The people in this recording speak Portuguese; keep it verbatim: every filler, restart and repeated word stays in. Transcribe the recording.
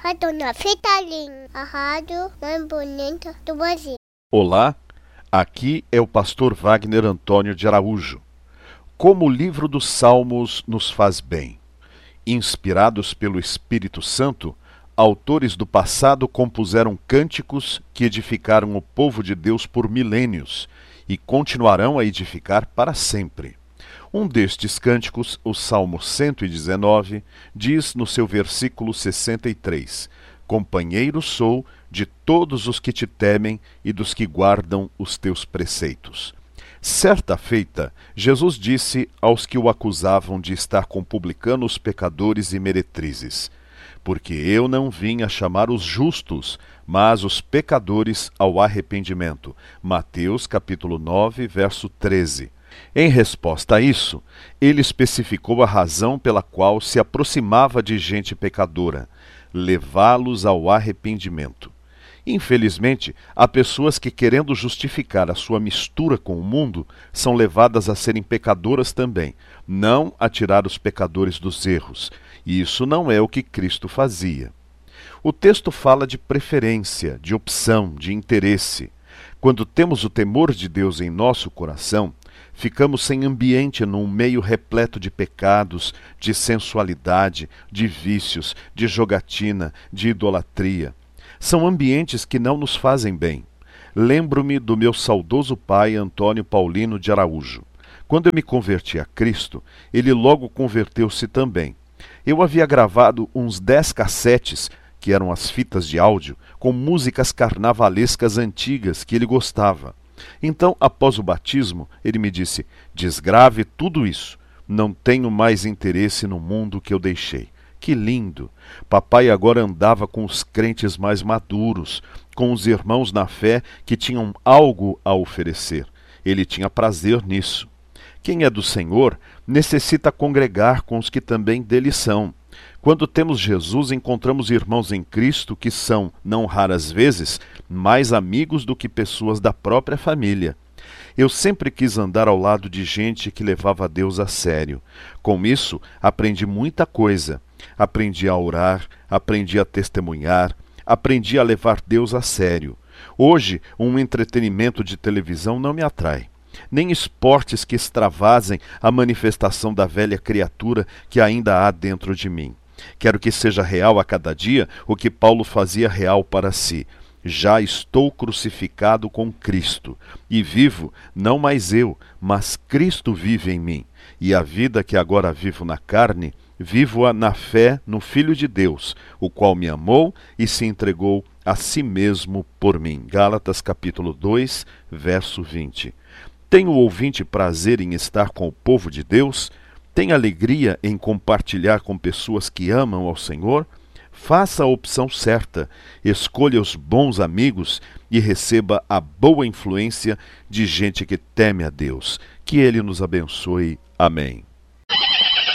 Rádio na Fita Linha, a rádio mais bonita do Brasil. Olá, aqui é o pastor Wagner Antônio de Araújo. Como o livro dos Salmos nos faz bem. Inspirados pelo Espírito Santo, autores do passado compuseram cânticos que edificaram o povo de Deus por milênios e continuarão a edificar para sempre. Um destes cânticos, o Salmo cento e dezenove, diz no seu versículo sessenta e três: Companheiro sou de todos os que te temem e dos que guardam os teus preceitos. Certa feita, Jesus disse aos que o acusavam de estar com publicanos, pecadores e meretrizes: Porque eu não vim a chamar os justos, mas os pecadores ao arrependimento. Mateus capítulo nove, verso treze. Em resposta a isso, ele especificou a razão pela qual se aproximava de gente pecadora: levá-los ao arrependimento. Infelizmente, há pessoas que, querendo justificar a sua mistura com o mundo, são levadas a serem pecadoras também, não a tirar os pecadores dos erros. E isso não é o que Cristo fazia. O texto fala de preferência, de opção, de interesse. Quando temos o temor de Deus em nosso coração, ficamos sem ambiente num meio repleto de pecados, de sensualidade, de vícios, de jogatina, de idolatria. São ambientes que não nos fazem bem. Lembro-me do meu saudoso pai Antônio Paulino de Araújo. Quando eu me converti a Cristo, ele logo converteu-se também. Eu havia gravado uns dez cassetes, que eram as fitas de áudio, com músicas carnavalescas antigas que ele gostava. Então, após o batismo, ele me disse: desgrave tudo isso, não tenho mais interesse no mundo que eu deixei. Que lindo! Papai agora andava com os crentes mais maduros, com os irmãos na fé que tinham algo a oferecer. Ele tinha prazer nisso. Quem é do Senhor necessita congregar com os que também dele são. Quando temos Jesus, encontramos irmãos em Cristo que são, não raras vezes, mais amigos do que pessoas da própria família. Eu sempre quis andar ao lado de gente que levava Deus a sério. Com isso, aprendi muita coisa. Aprendi a orar, aprendi a testemunhar, aprendi a levar Deus a sério. Hoje, um entretenimento de televisão não me atrai. Nem esportes que extravasem a manifestação da velha criatura que ainda há dentro de mim. Quero que seja real a cada dia o que Paulo fazia real para si. Já estou crucificado com Cristo, e vivo não mais eu, mas Cristo vive em mim. E a vida que agora vivo na carne, vivo-a na fé no Filho de Deus, o qual me amou e se entregou a si mesmo por mim. Gálatas capítulo dois, verso vinte. Tem o ouvinte prazer em estar com o povo de Deus? Tem alegria em compartilhar com pessoas que amam ao Senhor? Faça a opção certa, escolha os bons amigos e receba a boa influência de gente que teme a Deus. Que Ele nos abençoe. Amém.